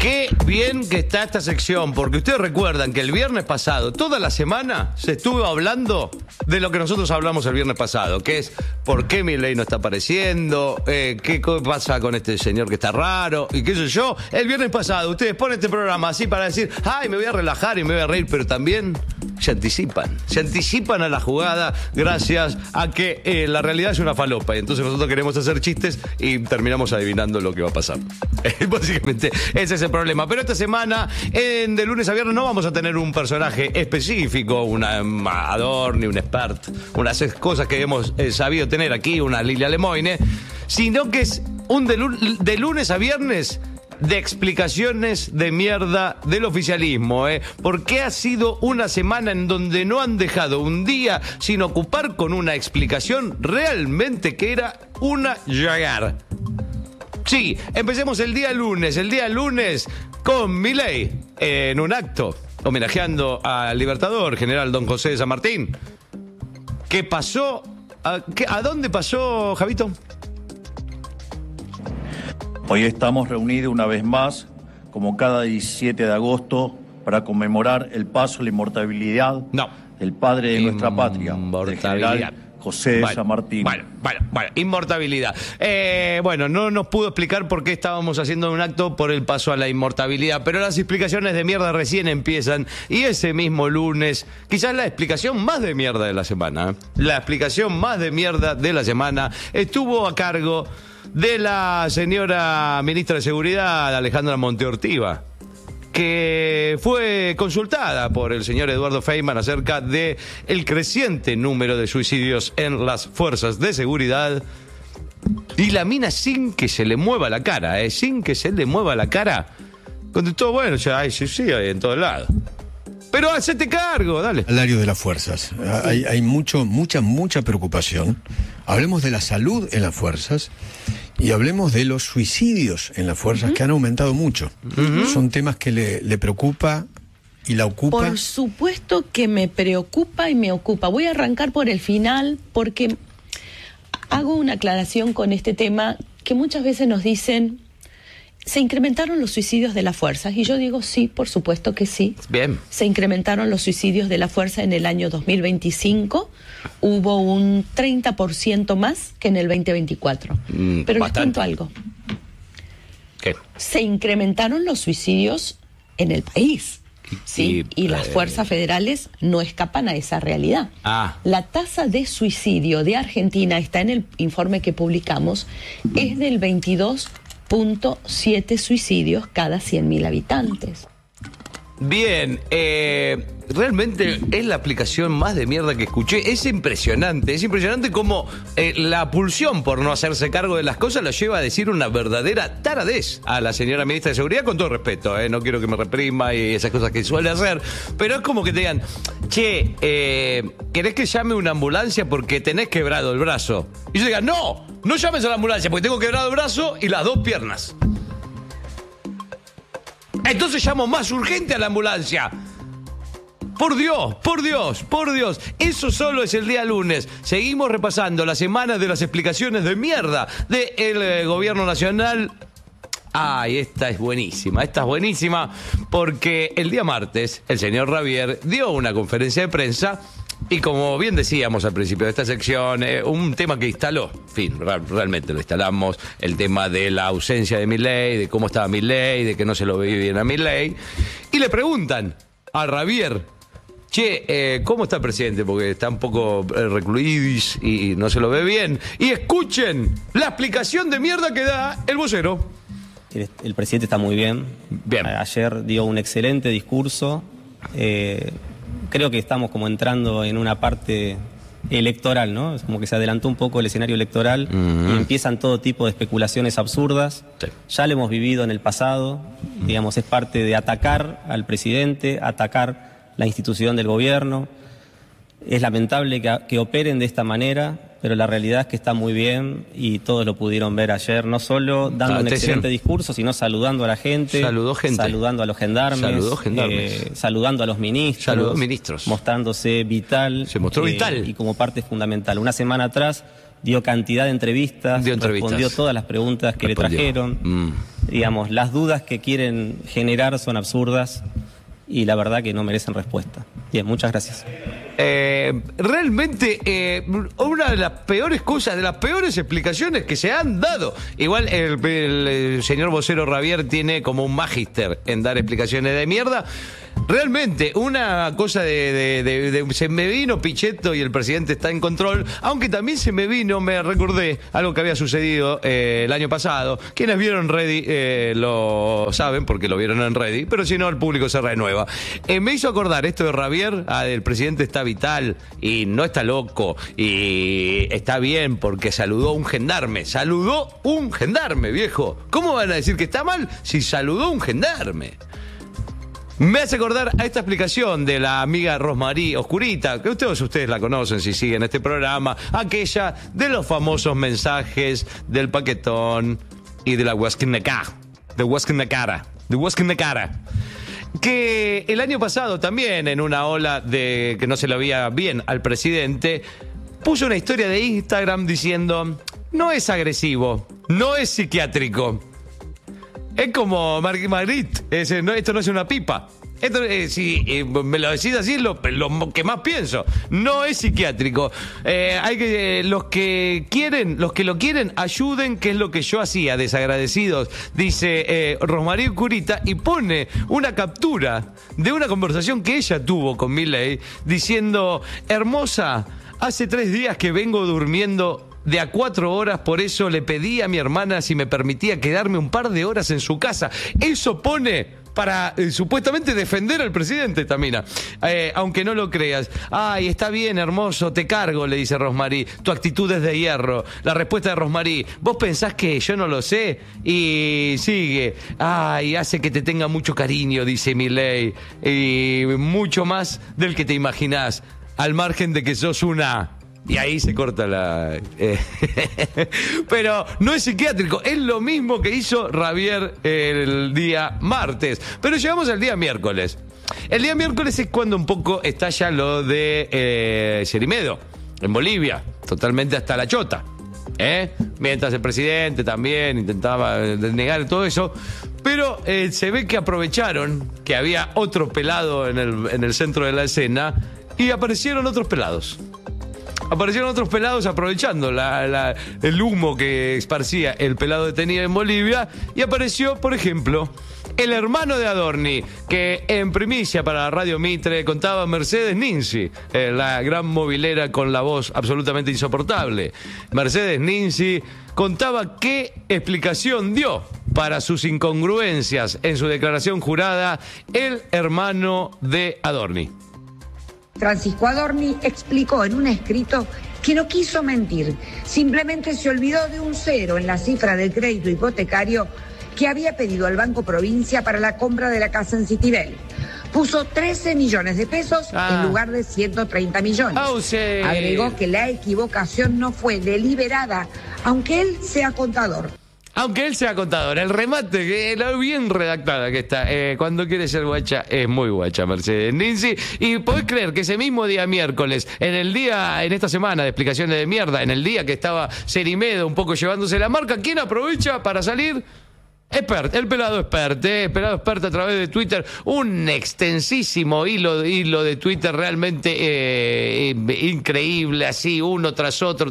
Qué bien que está esta sección, porque ustedes recuerdan que el viernes pasado, toda la semana, se estuvo hablando de lo que nosotros hablamos el viernes pasado, que es por qué Milei no está apareciendo, qué pasa con este señor que está raro, y qué sé yo. El viernes pasado ustedes ponen este programa así para decir, ay, me voy a relajar y me voy a reír, pero también se anticipan a la jugada gracias a que la realidad es una falopa, y entonces nosotros queremos hacer chistes y terminamos adivinando lo que va a pasar. Básicamente ese es el problema. Pero esta semana, de lunes a viernes, no vamos a tener un personaje específico, un amador ni un expert, unas cosas que hemos sabido tener aquí, una Lilia Lemoine, sino que es un de lunes a viernes de explicaciones de mierda del oficialismo, porque ha sido una semana en donde no han dejado un día sin ocupar con una explicación realmente que era una llagar. Sí, empecemos el día lunes con Milei en un acto homenajeando al libertador general don José de San Martín. ¿Qué pasó? ¿A dónde pasó, Javito? Hoy estamos reunidos una vez más, como cada 17 de agosto, para conmemorar el paso a la inmortalidad del padre de nuestra patria, el general José de San Martín. Bueno, inmortabilidad. No nos pudo explicar por qué estábamos haciendo un acto por el paso a la inmortabilidad, pero las explicaciones de mierda recién empiezan, y ese mismo lunes, quizás la explicación más de mierda de la semana, estuvo a cargo de la señora ministra de Seguridad, Alejandra Monteortiva, que fue consultada por el señor Eduardo Feynman acerca de el creciente número de suicidios en las fuerzas de seguridad. Y la mina, sin que se le mueva la cara, contestó, bueno, ya hay suicidio en todos lados. Pero hacete cargo, dale. Salario de las fuerzas. Hay mucha preocupación. Hablemos de la salud en las fuerzas y hablemos de los suicidios en las fuerzas, que han aumentado mucho. Son temas que le preocupa y la ocupa. Por supuesto que me preocupa y me ocupa. Voy a arrancar por el final porque hago una aclaración con este tema, que muchas veces nos dicen, ¿se incrementaron los suicidios de las fuerzas? Y yo digo, sí, por supuesto que sí. Bien. Se incrementaron los suicidios de la fuerza en el año 2025. Hubo un 30% más que en el 2024. Pero les cuento algo. ¿Qué? Se incrementaron los suicidios en el país. Sí, y las fuerzas federales no escapan a esa realidad. La tasa de suicidio de Argentina, está en el informe que publicamos, es del 22.7 suicidios cada 100.000 habitantes. Bien, realmente es la aplicación más de mierda que escuché. Es impresionante cómo la pulsión por no hacerse cargo de las cosas lo lleva a decir una verdadera taradez a la señora ministra de Seguridad, con todo respeto, no quiero que me reprima y esas cosas que suele hacer, pero es como que te digan, che, ¿querés que llame una ambulancia porque tenés quebrado el brazo? Y yo diga, no llames a la ambulancia porque tengo quebrado el brazo y las dos piernas. Entonces llamo más urgente a la ambulancia. Por Dios. Eso solo es el día lunes. Seguimos repasando la semana de las explicaciones de mierda del gobierno nacional. Ay, esta es buenísima porque el día martes el señor Ravier dio una conferencia de prensa. Y como bien decíamos al principio de esta sección, un tema que instaló, en fin, realmente lo instalamos, el tema de la ausencia de Milei, de cómo estaba Milei, de que no se lo veía bien a Milei. Y le preguntan a Ravier, che, ¿cómo está el presidente? Porque está un poco recluido y no se lo ve bien. Y escuchen la explicación de mierda que da el vocero. El presidente está muy bien. Ayer dio un excelente discurso. Creo que estamos como entrando en una parte electoral, ¿no? Es como que se adelantó un poco el escenario electoral y empiezan todo tipo de especulaciones absurdas. Sí. Ya lo hemos vivido en el pasado, digamos, es parte de atacar al presidente, atacar la institución del gobierno. Es lamentable que operen de esta manera, pero la realidad es que está muy bien y todos lo pudieron ver ayer, no solo dando un excelente discurso, sino saludando a la gente, saludando a los gendarmes, saludando a los ministros, mostrándose vital. Se mostró vital. Y como parte fundamental. Una semana atrás dio cantidad de entrevistas, respondió todas las preguntas que le trajeron. Digamos, las dudas que quieren generar son absurdas y la verdad que no merecen respuesta. Bien, muchas gracias. Realmente una de las peores cosas, de las peores explicaciones que se han dado. Igual el señor vocero Ravier tiene como un magíster en dar explicaciones de mierda. Realmente, una cosa se me vino Pichetto y el presidente está en control, aunque también me recordé algo que había sucedido el año pasado. Quienes vieron Ready lo saben porque lo vieron en Ready, pero si no, el público se renueva. Me hizo acordar esto de Ravier, el presidente está vital y no está loco y está bien porque saludó a un gendarme. Saludó un gendarme, viejo. ¿Cómo van a decir que está mal si saludó a un gendarme? Me hace acordar a esta explicación de la amiga Rosmarie Oscurita, que ustedes la conocen si siguen este programa, aquella de los famosos mensajes del paquetón y de la Huasquinacara, que el año pasado también, en una ola de que no se lo veía bien al presidente, puso una historia de Instagram diciendo: no es agresivo, no es psiquiátrico. Es como Marguerite, esto no es una pipa. Esto, si me lo decís así, es lo que más pienso. No es psiquiátrico. Hay que los que lo quieren, ayuden, que es lo que yo hacía, desagradecidos, dice Rosmarie Curita, y pone una captura de una conversación que ella tuvo con Milei, diciendo: hermosa, hace 3 días que vengo durmiendo de a 4 horas, por eso le pedí a mi hermana si me permitía quedarme un par de horas en su casa. Eso pone para supuestamente defender al presidente, Tamina. Aunque no lo creas. Ay, está bien, hermoso, te cargo, le dice Rosmarie. Tu actitud es de hierro. La respuesta de Rosmarie: ¿vos pensás que yo no lo sé? Y sigue: ay, hace que te tenga mucho cariño, dice Milei. Y mucho más del que te imaginás, al margen de que sos una... Y ahí se corta la... Pero no es psiquiátrico, es lo mismo que hizo Ravier el día martes. Pero llegamos al día miércoles. El día miércoles es cuando un poco estalla lo de Cerimedo, en Bolivia, totalmente hasta la chota. Mientras el presidente también intentaba negar todo eso. Pero se ve que aprovecharon que había otro pelado en el centro de la escena y aparecieron otros pelados. Aparecieron otros pelados aprovechando el humo que esparcía el pelado detenido en Bolivia, y apareció, por ejemplo, el hermano de Adorni, que en primicia para Radio Mitre contaba Mercedes Ninzi, la gran movilera con la voz absolutamente insoportable. Mercedes Ninzi contaba qué explicación dio para sus incongruencias en su declaración jurada el hermano de Adorni. Francisco Adorni explicó en un escrito que no quiso mentir, simplemente se olvidó de un 0 en la cifra del crédito hipotecario que había pedido al Banco Provincia para la compra de la casa en Citibel. Puso 13 millones de pesos en lugar de 130 millones. Agregó que la equivocación no fue deliberada, aunque él sea contador. Aunque él sea contador, el remate, que la bien redactada que está. Cuando quiere ser guacha, es muy guacha Mercedes Ninzi. Y podés creer que ese mismo día miércoles, en esta semana de explicaciones de mierda, en el día que estaba Cerimedo un poco llevándose la marca, ¿quién aprovecha para salir? Expert, el pelado expert a través de Twitter, un extensísimo hilo de Twitter realmente increíble, así uno tras otro,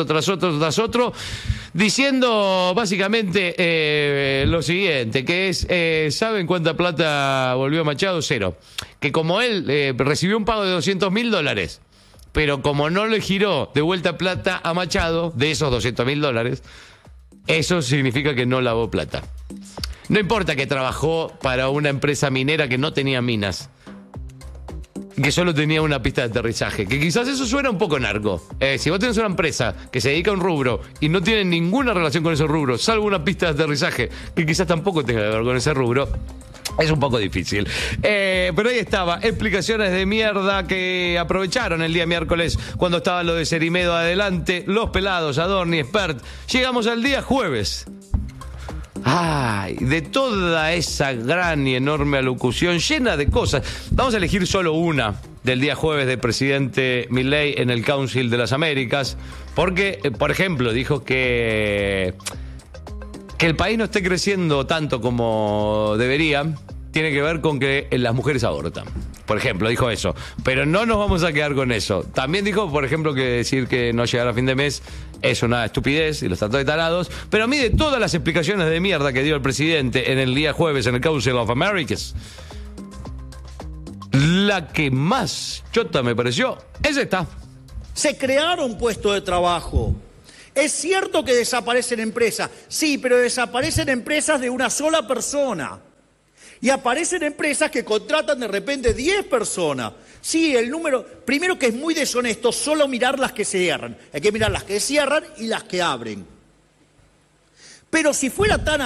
diciendo básicamente lo siguiente, que es, ¿saben cuánta plata volvió Machado? 0. Que como él recibió un pago de $200.000, pero como no le giró de vuelta plata a Machado, de esos $200.000, eso significa que no lavó plata. No importa que trabajó para una empresa minera que no tenía minas, que solo tenía una pista de aterrizaje, que quizás eso suena un poco narco. Si vos tenés una empresa que se dedica a un rubro y no tiene ninguna relación con ese rubro, salvo una pista de aterrizaje que quizás tampoco tenga que ver con ese rubro, es un poco difícil. Pero ahí estaba, explicaciones de mierda que aprovecharon el día miércoles cuando estaba lo de Cerimedo adelante, los pelados, Adorni, Expert. Llegamos al día jueves. Ay, de toda esa gran y enorme alocución llena de cosas. Vamos a elegir solo una del día jueves del presidente Milei en el Council de las Américas, porque, por ejemplo, dijo que el país no esté creciendo tanto como debería tiene que ver con que las mujeres abortan. Por ejemplo, dijo eso. Pero no nos vamos a quedar con eso. También dijo, por ejemplo, que decir que no llegar a fin de mes es una estupidez y los trató de tarados. Pero a mí, de todas las explicaciones de mierda que dio el presidente en el día jueves en el Council of Americas, la que más chota me pareció es esta. Se crearon puestos de trabajo. Es cierto que desaparecen empresas, sí, pero desaparecen empresas de una sola persona. Y aparecen empresas que contratan de repente 10 personas. Sí, el número, primero que es muy deshonesto solo mirar las que cierran. Hay que mirar las que cierran y las que abren. Pero si fuera tan